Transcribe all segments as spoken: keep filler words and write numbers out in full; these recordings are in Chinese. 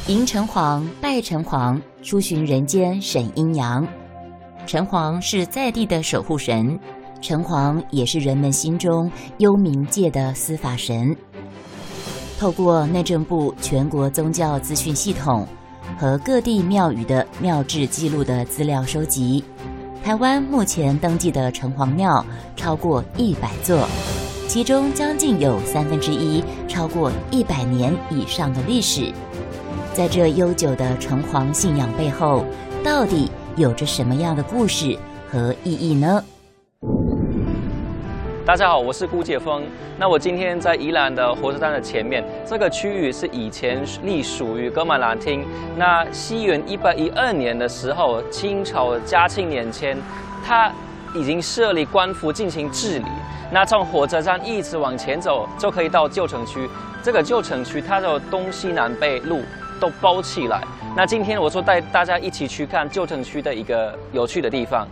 迎城隍、拜城隍，出巡人间审阴阳。城隍是在地的守护神，城隍也是人们心中幽冥界的司法神。透过内政部全国宗教资讯系统和各地庙宇的庙志记录的资料收集，台湾目前登记的城隍庙超过一百座，其中将近有三分之一超过一百年以上的历史。在这悠久的城隍信仰背后，到底有着什么样的故事和意义呢？ 大家好，我是顾介峰。那我今天在宜兰的火车站的前面，这个区域是以前隶属于噶玛兰厅。那西元一八一二年的时候，清朝嘉庆年间，它已经设立官府进行治理。那从火车站一直往前走，就可以到旧城区。这个旧城区它的东西南北路都包起来。那今天我就带大家一起去看旧城区的一个有趣的地方。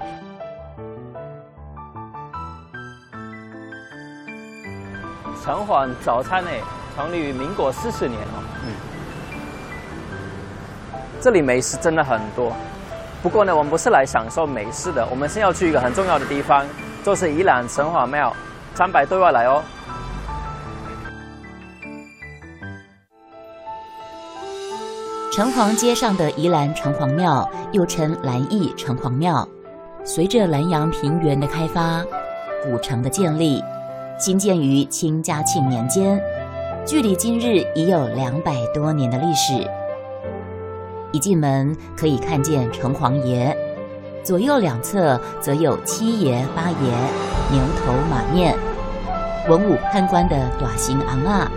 城隍早餐呢，成立于民国四十年哦。嗯，这里美食真的很多。不过呢，我们不是来享受美食的，我们是要去一个很重要的地方，就是宜兰城隍庙。参拜对外来哦。 城隍街上的宜兰城隍庙，又称兰义城隍庙，随着兰阳平原的开发，古城的建立，兴建于清嘉庆年间，距离今日已有两百多年的历史。一进门可以看见城隍爷，左右两侧则有七爷、八爷、牛头马面、文武判官的大型昂啊。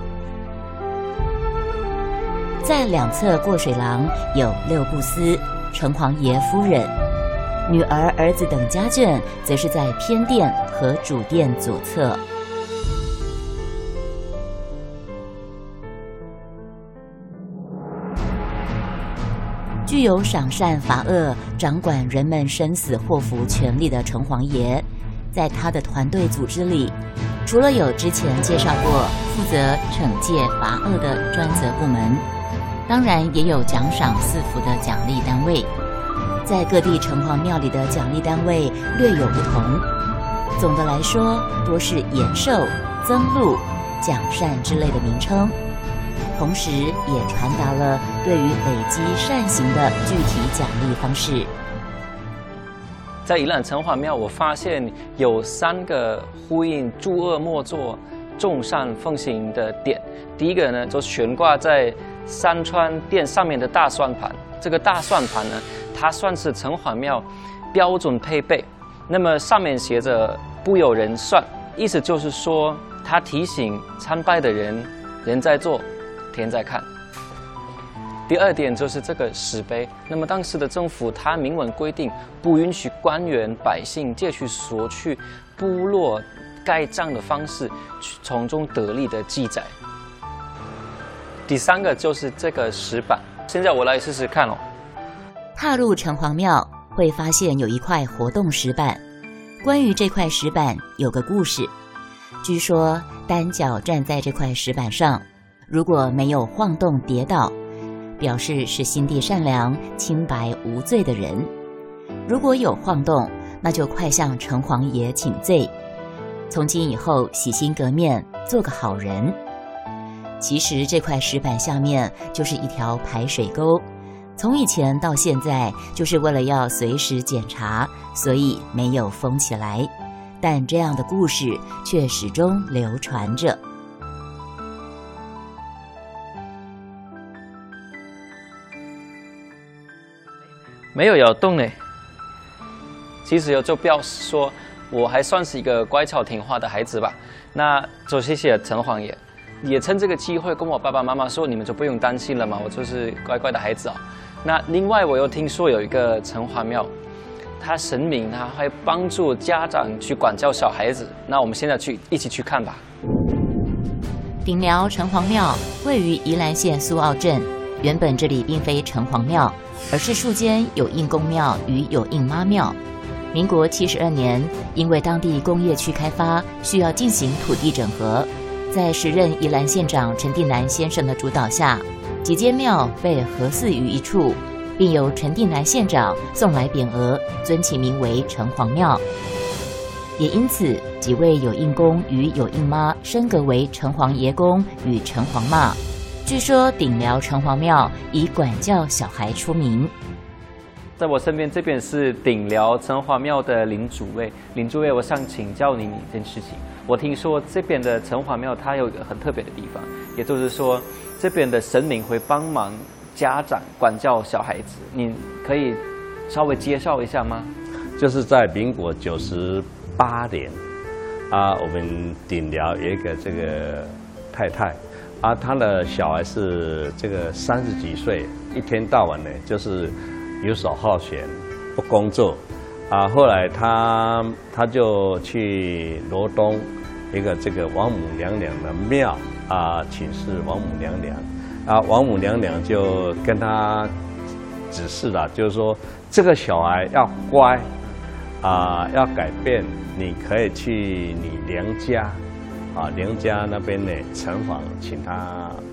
在两侧过水廊有六步司、城隍爷夫人、女儿、儿子等家眷，则是在偏殿和主殿左侧。具有赏善罚恶、掌管人们生死祸福权力的城隍爷，在他的团队组织里，除了有之前介绍过负责惩戒罚恶的专责部门，当然也有奖赏赐福的奖励单位。在各地城隍庙里的奖励单位略有不同，总的来说多是延寿、增禄、奖善之类的名称，同时也传达了对于累积善行的具体奖励方式。 在宜兰城隍庙，我发现有三个呼应诸恶莫作、众善奉行的点。第一个呢，就悬挂在山川殿上面的大算盘。这个大算盘呢，它算是城隍庙标准配备。那么上面写着“不有人算”，意思就是说，它提醒参拜的人，人在做，天在看。第二点就是这个石碑。那么当时的政府它明文规定，不允许官员、百姓借去索取部落盖章的方式，从中得利的记载。第三个就是这个石板。现在我来试试看哦。 踏入城隍庙会发现有一块活动石板，关于这块石板有个故事。据说单脚站在这块石板上，如果没有晃动跌倒，表示是心地善良、清白无罪的人；如果有晃动，那就快向城隍爷请罪，从今以后洗心革面，做个好人。其实这块石板下面就是一条排水沟，从以前到现在就是为了要随时检查，所以没有封起来，但这样的故事却始终流传着。 没有摇动呢，其实就表示说我还算是一个乖巧听话的孩子吧。那就谢谢城隍爷，也趁这个机会跟我爸爸妈妈说，你们就不用担心了嘛，我就是乖乖的孩子啊。那另外我又听说有一个城隍庙，他神明他会帮助家长去管教小孩子。那我们现在去一起去看吧。 顶寮城隍庙位于宜兰县苏澳镇，原本这里并非城隍庙，而是数间有应公庙与有应妈庙。民国七十二年，因为当地工业区开发需要进行土地整合， 在时任宜兰县长陈定南先生的主导下，几间庙被合祀于一处，并由陈定南县长送来匾额，尊其名为城隍庙。也因此，几位有应公与有应妈升格为城隍爷公与城隍妈。据说顶寮城隍庙以管教小孩出名。 在我身边这边是顶寮城隍庙的林主位，林主位，我想请教您一件事情。我听说这边的城隍庙它有一个很特别的地方，也就是说这边的神明会帮忙家长管教小孩子，你可以稍微介绍一下吗？ 就是在民国九十八年啊，我们顶寮有一个这个太太啊，她的小孩是这个三十几岁，一天到晚呢就是游手好闲，不工作啊。后来她她就去罗东一个这个王母娘娘的庙啊，请示王母娘娘啊，王母娘娘就跟她指示了，就是说这个小孩要乖啊，要改变，你可以去你娘家啊，娘家那边呢城隍请他